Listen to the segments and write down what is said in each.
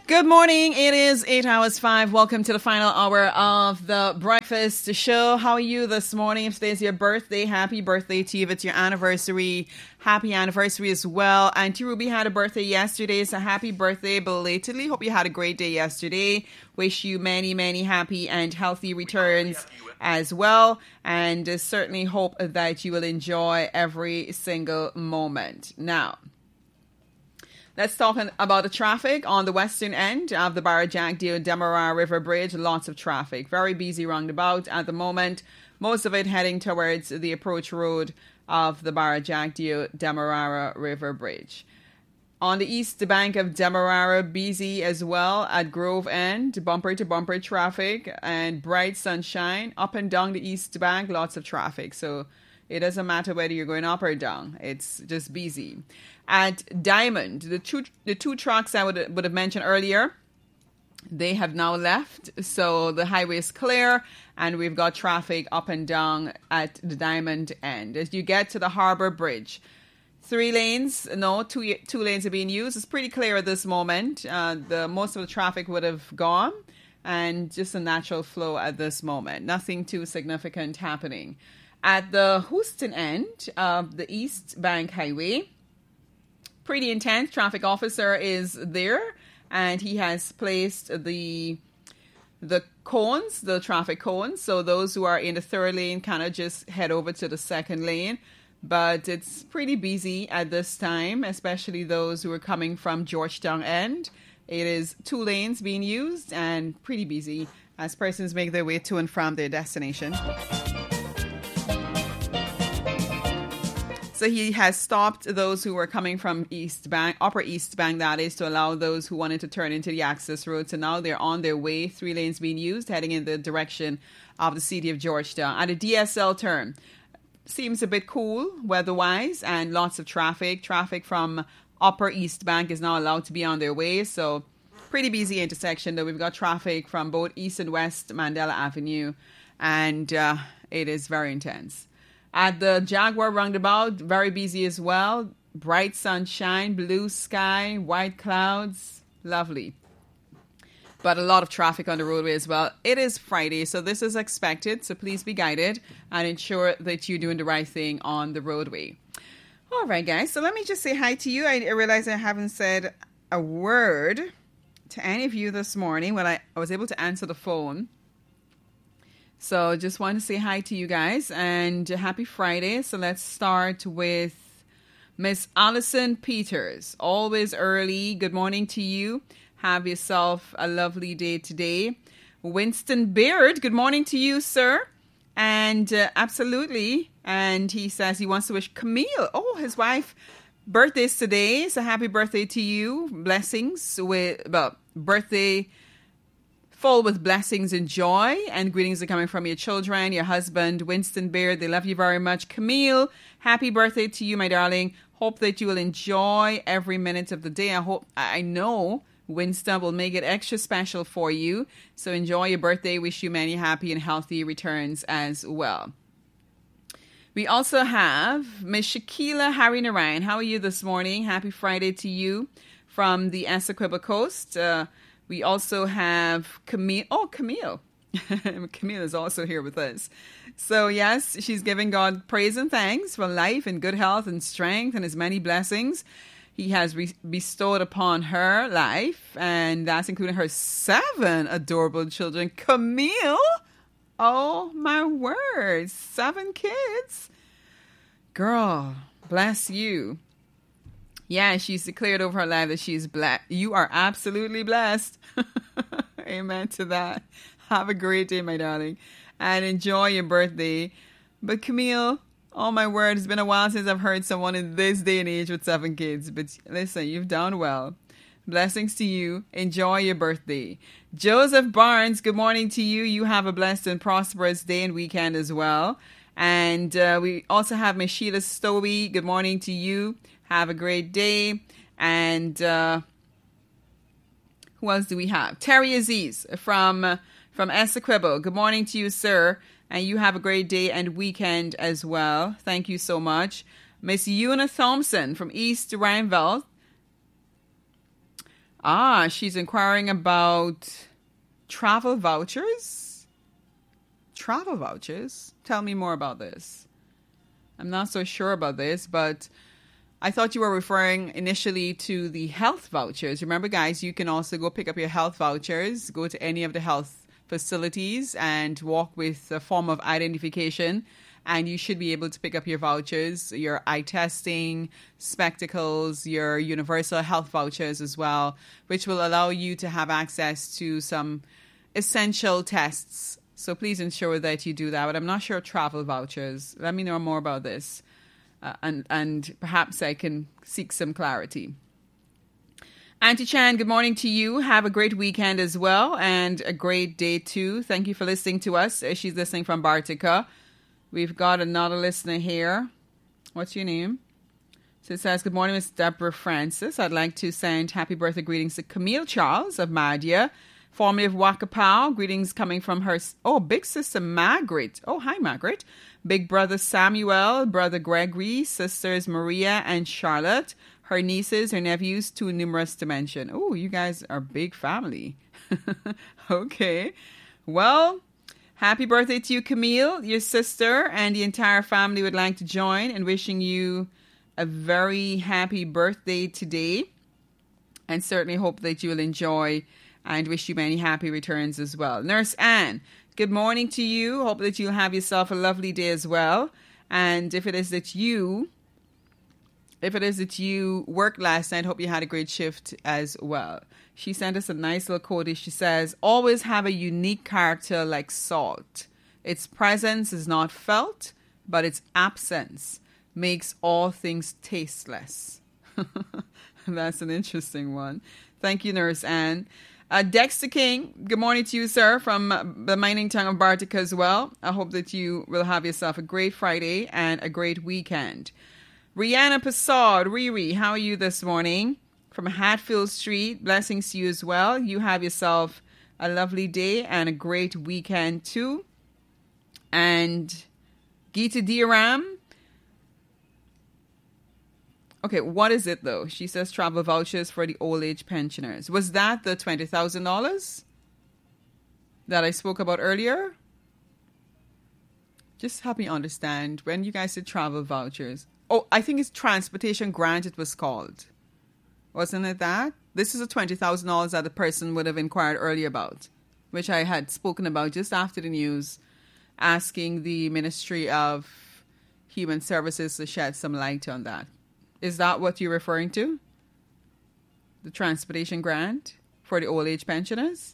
Good morning. It is 8 hours 5. Welcome to the final hour of the breakfast show. How are you this morning? If today's your birthday, happy birthday to you. If it's your anniversary, happy anniversary as well. Auntie Ruby had a birthday yesterday, so happy birthday belatedly. Hope you had a great day yesterday. Wish you many, many happy and healthy returns as well. And certainly hope that you will enjoy every single moment. Now, let's talk about the traffic on the western end of the Barra-Jack-Demarara River Bridge. Lots of traffic. Very busy roundabout at the moment. Most of it heading towards the approach road of the Barra-Jack-Demarara River Bridge. On the east bank of Demarara, busy as well at Grove End. Bumper-to-bumper traffic and bright sunshine. Up and down the east bank, lots of traffic. So it doesn't matter whether you're going up or down. It's just busy. At Diamond, the two trucks I would have mentioned earlier, they have now left. So the highway is clear and we've got traffic up and down at the Diamond end. As you get to the Harbor Bridge, 3 lanes, no, two lanes are being used. It's pretty clear at this moment. Most of the traffic would have gone and just a natural flow at this moment. Nothing too significant happening. At the Houston end of the East Bank Highway, pretty intense. Traffic officer is there and he has placed the cones, the traffic cones. So those who are in the third lane kind of just head over to the second lane. But it's pretty busy at this time, especially those who are coming from Georgetown end. It is 2 lanes being used and pretty busy as persons make their way to and from their destination. So he has stopped those who were coming from East Bank, Upper East Bank, that is, to allow those who wanted to turn into the access road. So now they're on their way, 3 lanes being used, heading in the direction of the city of Georgetown. At a DSL turn, seems a bit cool weather-wise and lots of traffic. Traffic from Upper East Bank is now allowed to be on their way. So pretty busy intersection, though. We've got traffic from both East and West Mandela Avenue, and it is very intense. At the Jaguar roundabout, very busy as well. Bright sunshine, blue sky, white clouds. Lovely. But a lot of traffic on the roadway as well. It is Friday, so this is expected. So please be guided and ensure that you're doing the right thing on the roadway. All right, guys. So let me just say hi to you. I realize I haven't said a word to any of you this morning when I was able to answer the phone. So just want to say hi to you guys and happy Friday. So let's start with Miss Allison Peters. Always early. Good morning to you. Have yourself a lovely day today. Winston Beard. Good morning to you, sir. And absolutely. And he says he wants to wish Camille, his wife, birthday's today. So happy birthday to you. Blessings birthday full with blessings and joy, and greetings are coming from your children, your husband, Winston Beard. They love you very much. Camille, happy birthday to you, my darling. Hope that you will enjoy every minute of the day. I know Winston will make it extra special for you. So enjoy your birthday. Wish you many happy and healthy returns as well. We also have Miss Shakila Harry Narayan. How are you this morning? Happy Friday to you from the Essequibo Coast. We also have Camille. Oh, Camille. Camille is also here with us. So, yes, she's giving God praise and thanks for life and good health and strength and his many blessings he has bestowed upon her life. And that's including her 7 adorable children. Camille? Oh, my word. 7 kids? Girl, bless you. Yeah, she's declared over her life that she's blessed. You are absolutely blessed. Amen to that. Have a great day, my darling. And enjoy your birthday. But Camille, oh my word, it's been a while since I've heard someone in this day and age with 7 kids. But listen, you've done well. Blessings to you. Enjoy your birthday. Joseph Barnes, good morning to you. You have a blessed and prosperous day and weekend as well. And we also have Miss Sheila Stowey. Good morning to you. Have a great day. And who else do we have? Terry Aziz from Essequibo. Good morning to you, sir. And you have a great day and weekend as well. Thank you so much. Miss Una Thompson from East Rhineville. She's inquiring about travel vouchers. Travel vouchers? Tell me more about this. I'm not so sure about this, but I thought you were referring initially to the health vouchers. Remember, guys, you can also go pick up your health vouchers, go to any of the health facilities and walk with a form of identification, and you should be able to pick up your vouchers, your eye testing, spectacles, your universal health vouchers as well, which will allow you to have access to some essential tests. So please ensure that you do that. But I'm not sure travel vouchers. Let me know more about this. And perhaps I can seek some clarity. Auntie Chan, good morning to you. Have a great weekend as well and a great day too. Thank you for listening to us. She's listening from Bartica. We've got another listener here. What's your name? So it says, good morning, Miss Deborah Francis. I'd like to send happy birthday greetings to Camille Charles of Madia, formerly of Wakapow. Greetings coming from her, big sister Margaret. Oh, hi, Margaret. Big brother Samuel, brother Gregory, sisters Maria and Charlotte, her nieces, her nephews, too numerous to mention. Oh, you guys are a big family. Okay. Well, happy birthday to you, Camille. Your sister and the entire family would like to join in wishing you a very happy birthday today. And certainly hope that you will enjoy and wish you many happy returns as well. Nurse Anne, good morning to you. Hope that you'll have yourself a lovely day as well. And if it is that you worked last night, hope you had a great shift as well. She sent us a nice little quote. She says, always have a unique character like salt. Its presence is not felt, but its absence makes all things tasteless. That's an interesting one. Thank you, Nurse Anne. Dexter King, good morning to you, sir, from the mining town of Bartica as well. I hope that you will have yourself a great Friday and a great weekend. Rihanna Passard, Riri, how are you this morning? From Hatfield Street, blessings to you as well. You have yourself a lovely day and a great weekend too. And Geeta Diaram. Okay, what is it though? She says travel vouchers for the old age pensioners. Was that the $20,000 that I spoke about earlier? Just help me understand. When you guys said travel vouchers. Oh, I think it's transportation grant it was called. Wasn't it that? This is a $20,000 that the person would have inquired earlier about, which I had spoken about just after the news, asking the Ministry of Human Services to shed some light on that. Is that what you're referring to? The transportation grant for the old age pensioners?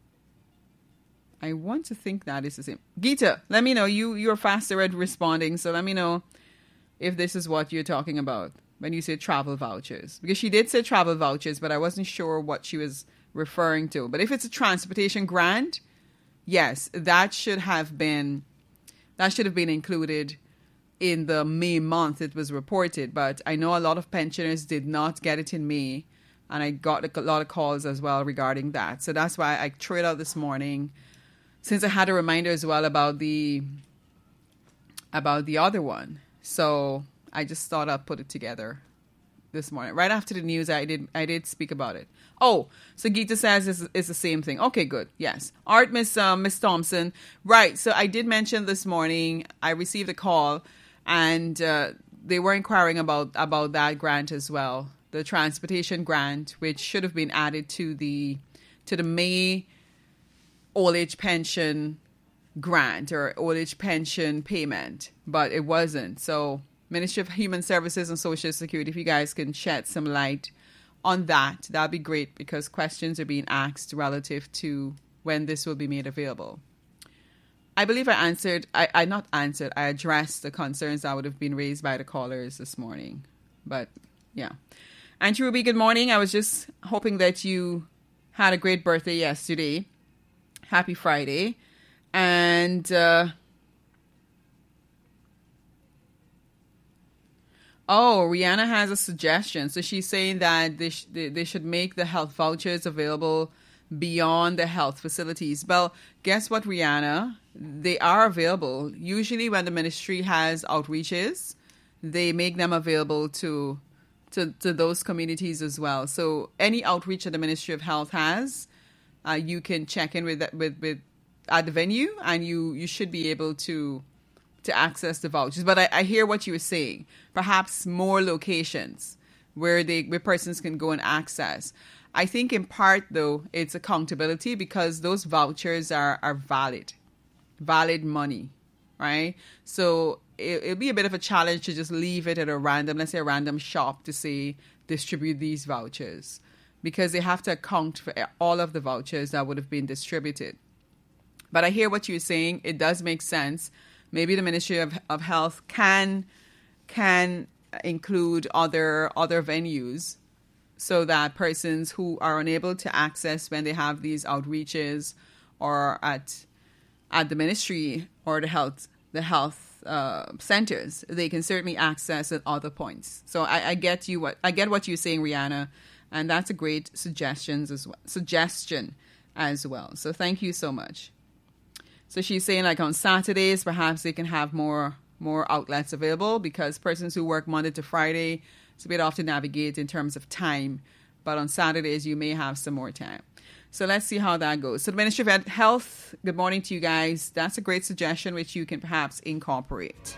I want to think that is the same. Geeta, let me know. You're faster at responding, so let me know if this is what you're talking about when you say travel vouchers. Because she did say travel vouchers, but I wasn't sure what she was referring to. But if it's a transportation grant, yes, that should have been included in the May month it was reported. But I know a lot of pensioners did not get it in May, and I got a lot of calls as well regarding that. So that's why I threw it out this morning, since I had a reminder as well about the other one. So I just thought I'd put it together this morning. Right after the news, I did speak about it. Oh, so Geeta says it's the same thing. Okay, good. Yes. All right, Miss Thompson. Right. So I did mention this morning, I received a call, and they were inquiring about that grant as well, the transportation grant, which should have been added to the May old age pension grant or old age pension payment, but it wasn't. So Ministry of Human Services and Social Security, if you guys can shed some light on that, that'd be great, because questions are being asked relative to when this will be made available. I believe I addressed the concerns that would have been raised by the callers this morning. But yeah. Auntie Ruby, good morning. I was just hoping that you had a great birthday yesterday. Happy Friday. And Rihanna has a suggestion. So she's saying that they should make the health vouchers available beyond the health facilities. Well, guess what, Rihanna? They are available. Usually when the ministry has outreaches, they make them available to to those communities as well. So any outreach that the Ministry of Health has, you can check in with at the venue, and you should be able to access the vouchers. But I hear what you were saying. Perhaps more locations where persons can go and access. I think in part, though, it's accountability, because those vouchers are valid money, right? So it'll be a bit of a challenge to just leave it at let's say a random shop to say distribute these vouchers, because they have to account for all of the vouchers that would have been distributed. But I hear what you're saying. It does make sense. Maybe the Ministry of Health can include other venues, so that persons who are unable to access when they have these outreaches or at the ministry or the health centers, they can certainly access at other points. So I get what you're saying, Rihanna, and that's a great suggestion as well. So thank you so much. So she's saying, like, on Saturdays, perhaps they can have more outlets available, because persons who work Monday to Friday, it's a bit off to navigate in terms of time. But on Saturdays, you may have some more time. So let's see how that goes. So the Ministry of Health, good morning to you guys. That's a great suggestion which you can perhaps incorporate.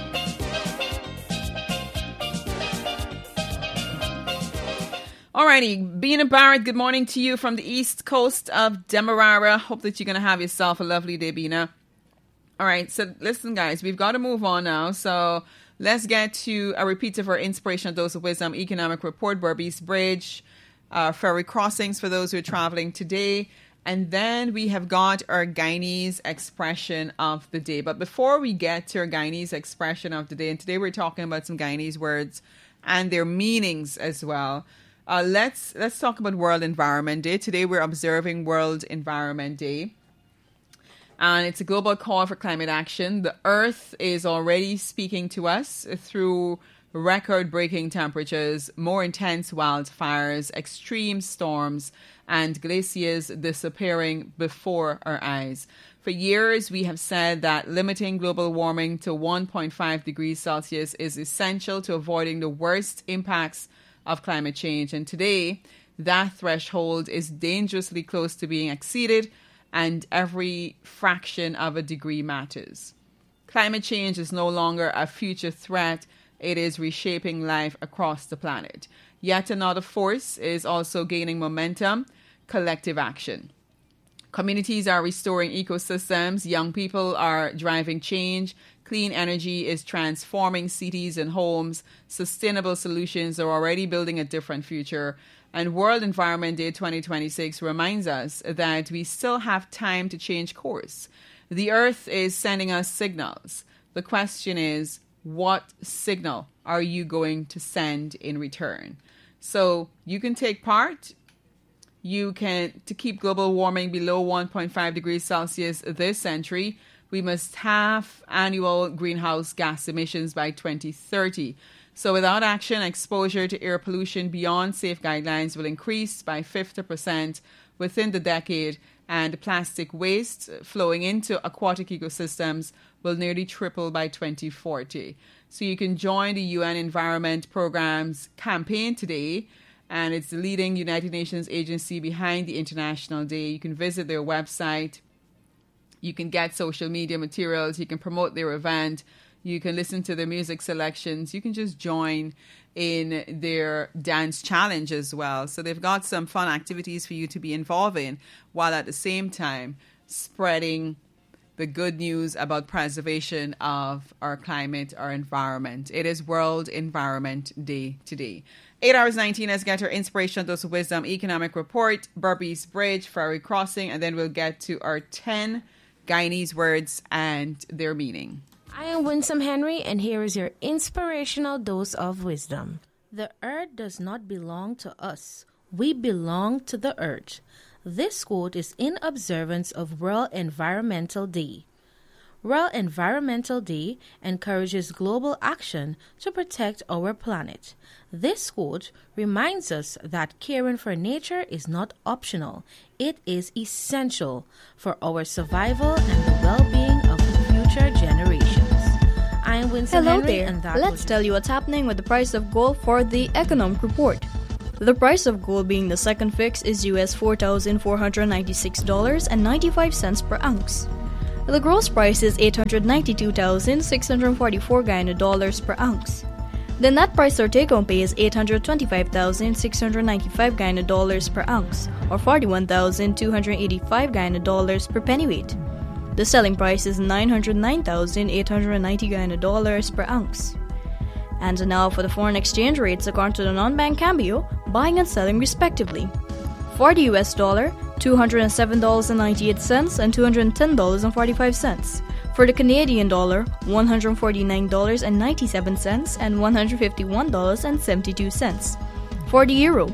Alrighty, Bina Barrett, good morning to you from the east coast of Demerara. Hope that you're going to have yourself a lovely day, Bina. All right, so listen, guys, we've got to move on now. So let's get to a repeat of our Inspirational Dose of Wisdom Economic Report, Berbice Bridge, ferry crossings for those who are traveling today. And then we have got our Guyanese expression of the day. But before we get to our Guyanese expression of the day, and today we're talking about some Guyanese words and their meanings as well. Let's talk about World Environment Day. Today we're observing World Environment Day. And it's a global call for climate action. The Earth is already speaking to us through record-breaking temperatures, more intense wildfires, extreme storms, and glaciers disappearing before our eyes. For years, we have said that limiting global warming to 1.5 degrees Celsius is essential to avoiding the worst impacts of climate change. And today, that threshold is dangerously close to being exceeded, and every fraction of a degree matters. Climate change is no longer a future threat. It is reshaping life across the planet. Yet another force is also gaining momentum: collective action. Communities are restoring ecosystems. Young people are driving change. Clean energy is transforming cities and homes. Sustainable solutions are already building a different future. And World Environment Day 2026 reminds us that we still have time to change course. The Earth is sending us signals. The question is, what signal are you going to send in return? So you can take part. You can, to keep global warming below 1.5 degrees Celsius this century, we must halve annual greenhouse gas emissions by 2030. So without action, exposure to air pollution beyond safe guidelines will increase by 50% within the decade, and plastic waste flowing into aquatic ecosystems will nearly triple by 2040. So you can join the UN Environment Programme's campaign today, and it's the leading United Nations agency behind the International Day. You can visit their website. You can get social media materials. You can promote their event. You can listen to their music selections. You can just join in their dance challenge as well. So they've got some fun activities for you to be involved in, while at the same time spreading the good news about preservation of our climate, our environment. It is World Environment Day today. 8 hours 19, let's get our Inspirational Dose of Wisdom Economic Report, Berbice Bridge, ferry crossing, and then we'll get to our 10 Guyanese words and their meaning. I am Winsome Henry, and here is your Inspirational Dose of Wisdom. The earth does not belong to us. We belong to the earth. This quote is in observance of World Environmental Day. World Environmental Day encourages global action to protect our planet. This quote reminds us that caring for nature is not optional. It is essential for our survival and the well-being of future generations. I am Winston Hello Henry, there. and that Let's was tell you what's happening with the price of gold for the economic report. The price of gold being the second fix is US $4,496.95 per ounce. The gross price is $892,644 Guyana dollars per ounce. The net price or take-home pay is $825,695 Guyana dollars per ounce, or $41,285 Guyana dollars per pennyweight. The selling price is $909,890 Guyana dollars per ounce. And now for the foreign exchange rates according to the non-bank Cambio, buying and selling respectively. For the US dollar, $207.98 and $210.45. For the Canadian dollar, $149.97 and $151.72. For the euro,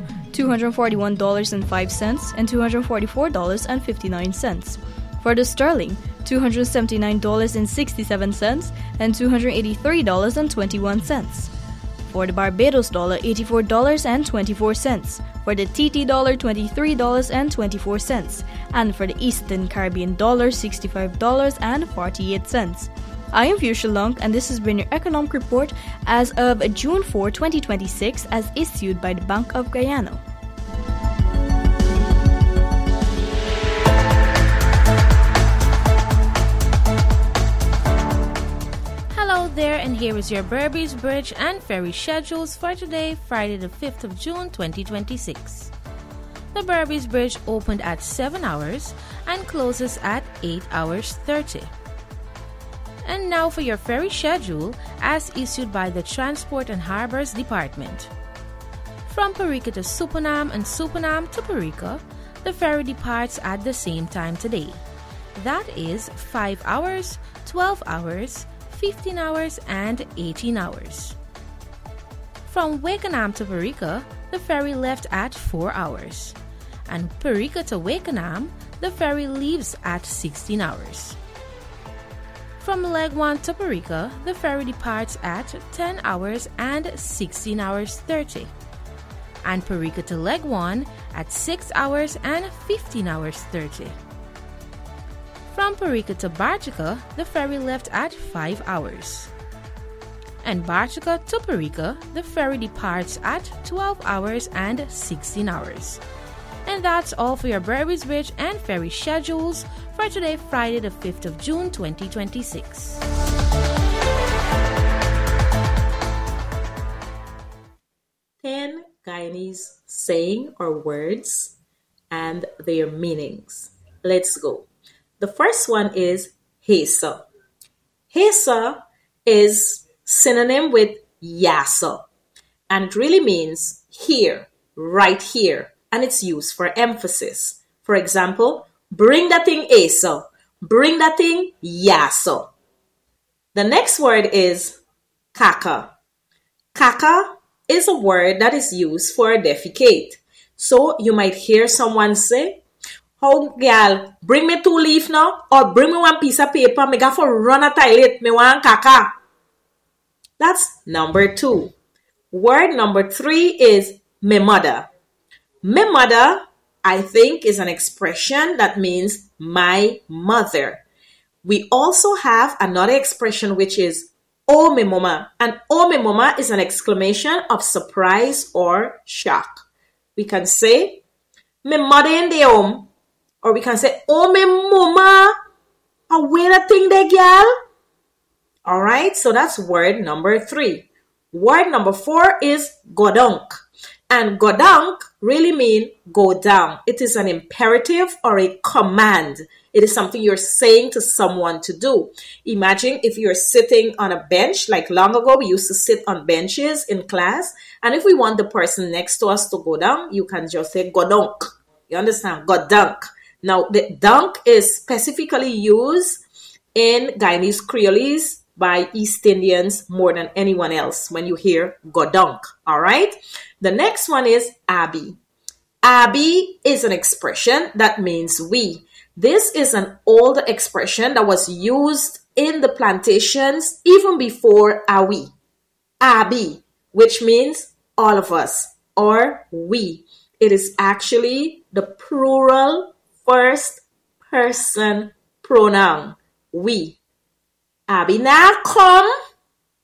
$241.05 and $244.59. For the sterling, $279.67 and $283.21. For the Barbados dollar, $84.24. For the TT dollar, $23.24. And for the Eastern Caribbean dollar, $65.48. I am Fuchsia Long, and this has been your economic report as of June 4, 2026, as issued by the Bank of Guyana. Hello there, and here is your Berbice Bridge and ferry schedules for today, Friday the 5th of June 2026. The Berbice Bridge opened at 7 hours and closes at 8 hours 30. And now for your ferry schedule as issued by the Transport and Harbors Department. From Parika to Supanam and Supanam to Parika, the ferry departs at the same time today. That is 5 hours, 12 hours, 15 hours, and 18 hours. From Wakenham to Parika, the ferry left at 4 hours. And Parika to Wakenham, the ferry leaves at 16 hours. From Legwan to Parika, the ferry departs at 10 hours and 16 hours 30. And Parika to Legwan at 6 hours and 15 hours 30. From Parika to Barchika, the ferry left at 5 hours. And Barchika to Parika, the ferry departs at 12 hours and 16 hours. And that's all for your Berbice Bridge and ferry schedules for today, Friday the 5th of June 2026. Ten Guyanese saying or words and their meanings. Let's go. The first one is Hesa. Hesa is synonym with Yasa, and it really means here, right here, and it's used for emphasis. For example, bring that thing Asa, bring that thing Yasa. The next word is Kaka. Kaka is a word that is used for defecate. So you might hear someone say, "How girl, bring me 2 leaf now, or bring me 1 piece of paper, me got for run a toilet, me want kaka." That's number 2. Word number 3 is me mother. Me mother, I think, is an expression that means my mother. We also have another expression which is "oh me mama," and "oh me mama" is an exclamation of surprise or shock. We can say "me mother in the home," or we can say "oh me mama, I wear that thing there, girl." All right, so that's word number 3. Word number 4 is godunk. And godunk really means go down. It is an imperative or a command. It is something you're saying to someone to do. Imagine if you're sitting on a bench, like long ago, we used to sit on benches in class. And if we want the person next to us to go down, you can just say godunk. You understand? Godunk. Now, the dunk is specifically used in Guyanese Creolese by East Indians more than anyone else when you hear godunk. All right? The next one is abi. Abi is an expression that means we. This is an old expression that was used in the plantations even before awi. Abi, which means all of us or we. It is actually the plural first person pronoun, we. Abi na come,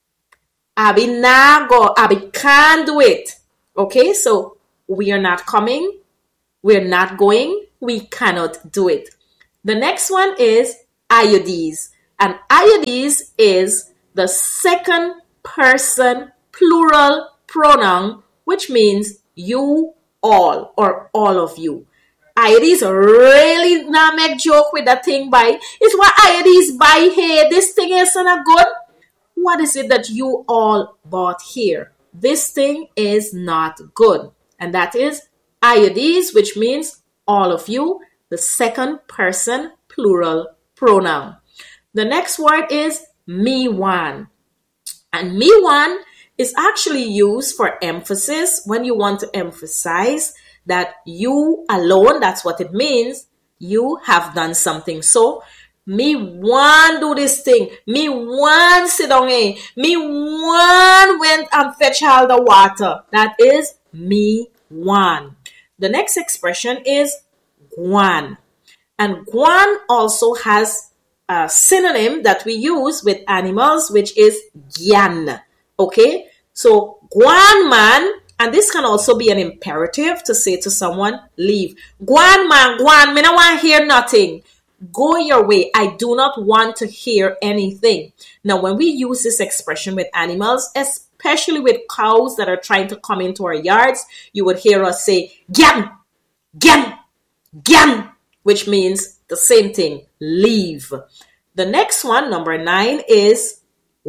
Abi na go, Abi can't do it. Okay, so we are not coming, we're not going, we cannot do it. The next one is Ayodis. And Ayodis is the second person plural pronoun, which means you all or all of you. Ayodis really not make joke with that thing by. It's what Ayodis buy here. This thing is not good. What is it that you all bought here? This thing is not good. And that is Ayodis, which means all of you, the second person plural pronoun. The next word is me one. And me one is actually used for emphasis when you want to emphasize that you alone, that's what it means, you have done something. So, me one do this thing. Me one sit down here. Me one went and fetch all the water. That is me one. The next expression is guan. And guan also has a synonym that we use with animals, which is gyan. Okay? So, guan man, and this can also be an imperative to say to someone, leave. Guan man, guan, me no want to hear nothing. Go your way. I do not want to hear anything. Now, when we use this expression with animals, especially with cows that are trying to come into our yards, you would hear us say, gyan, gyan, gyan, which means the same thing, leave. The next one, number 9, is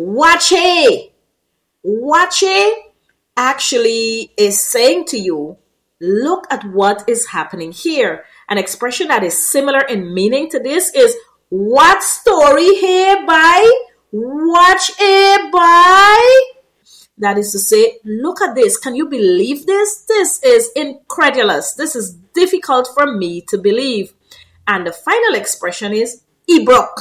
wache. Wache actually is saying to you, look at what is happening here. An expression that is similar in meaning to this is, what story here by? Watch it by? That is to say, look at this. Can you believe this? This is incredulous. This is difficult for me to believe. And the final expression is ibrok.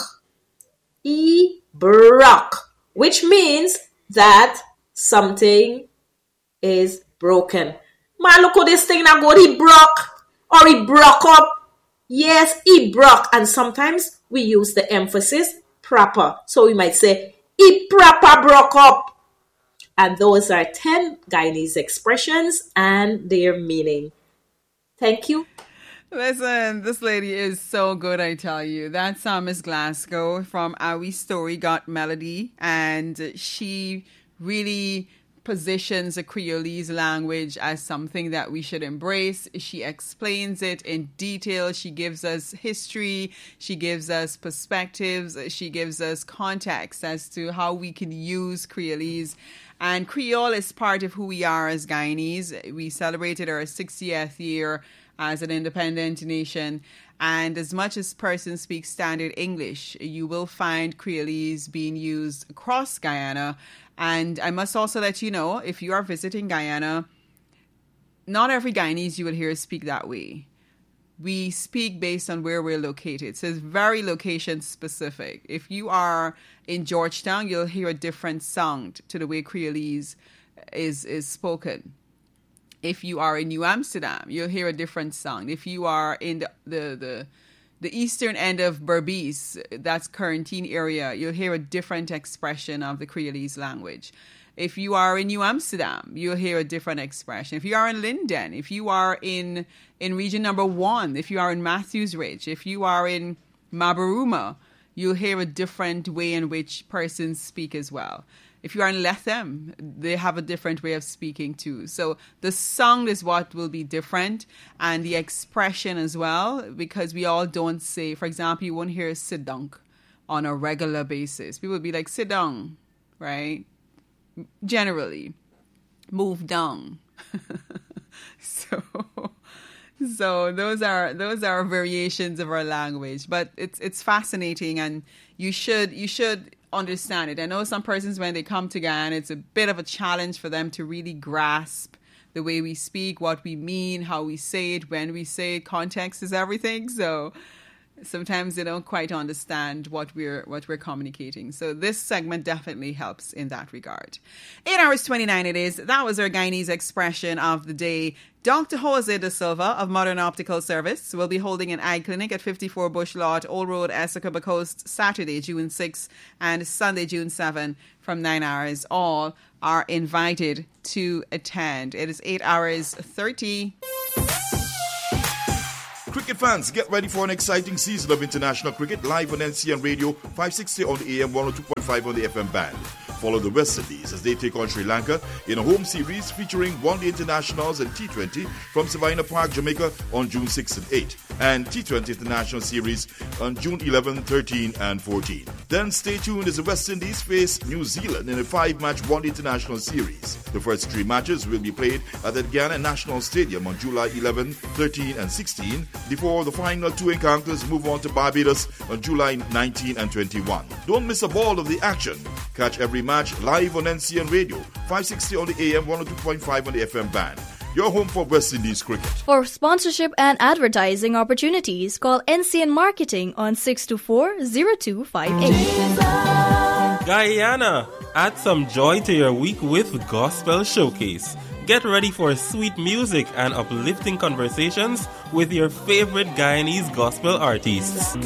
Ibrok, which means that something is broken. Man, look at this thing now go, he broke. Or he broke up. Yes, he broke. And sometimes we use the emphasis proper. So we might say, he proper broke up. And those are 10 Guyanese expressions and their meaning. Thank you. Listen, this lady is so good, I tell you. That's Miss Glasgow from Our Story Got Melody. And she really positions the Creolese language as something that we should embrace. She explains it in detail. She gives us history. She gives us perspectives. She gives us context as to how we can use Creolese. And Creole is part of who we are as Guyanese. We celebrated our 60th year as an independent nation. And as much as persons speak standard English, you will find Creolese being used across Guyana. And I must also let you know, if you are visiting Guyana, not every Guyanese you will hear speak that way. We speak based on where we're located. So it's very location specific. If you are in Georgetown, you'll hear a different sound to the way Creolese is spoken. If you are in New Amsterdam, you'll hear a different sound. If you are in the eastern end of Berbice, that's Quarantine area, you'll hear a different expression of the Creolese language. If you are in New Amsterdam, you'll hear a different expression. If you are in Linden, if you are in region number 1, if you are in Matthews Ridge, if you are in Mabaruma, you'll hear a different way in which persons speak as well. If you are in Lethem, they have a different way of speaking too. So the sound is what will be different, and the expression as well, because we all don't say, for example, you won't hear sit down on a regular basis. People will be like, sit down, right? Generally, move down. So those are variations of our language, but it's fascinating, and you should understand it. I know some persons, when they come to Guyana, it's a bit of a challenge for them to really grasp the way we speak, what we mean, how we say it, when we say it. Context is everything. So Sometimes they don't quite understand what we're communicating. So this segment definitely helps in that regard. 8 hours 29 it is. That was our Guyanese expression of the day. Dr. Jose De Silva of Modern Optical Service will be holding an eye clinic at 54 Bush Lot, Old Road, Essequibo Coast, Saturday, June 6 and Sunday, June 7 from 9 hours. All are invited to attend. It is 8 hours 30. Cricket fans, get ready for an exciting season of international cricket live on NCN Radio, 560 on the AM, 102.5 on the FM band. Follow the West Indies as they take on Sri Lanka in a home series featuring one-day internationals and T20 from Savannah Park, Jamaica on June 6 and 8, and T20 International Series on June 11, 13 and 14. Then stay tuned as the West Indies face New Zealand in a 5-match one-day international series. The first 3 matches will be played at the Guyana National Stadium on July 11, 13 and 16, before the final 2 encounters move on to Barbados on July 19 and 21. Don't miss a ball of the action. Catch every match live on NCN Radio, 560 on the AM, 102.5 on the FM band. Your home for West Indies cricket. For sponsorship and advertising opportunities, call NCN Marketing on 624-0258. Guyana, add some joy to your week with Gospel Showcase. Get ready for sweet music and uplifting conversations with your favorite Guyanese gospel artists.